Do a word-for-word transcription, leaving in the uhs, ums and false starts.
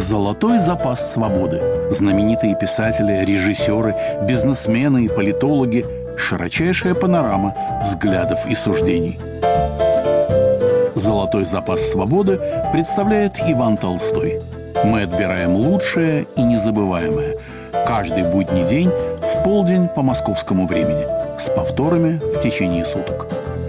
Золотой запас свободы. Знаменитые писатели, режиссеры, бизнесмены и политологи. Широчайшая панорама взглядов и суждений. Золотой запас свободы представляет Иван Толстой. Мы отбираем лучшее и незабываемое. Каждый будний день в полдень по московскому времени. С повторами в течение суток.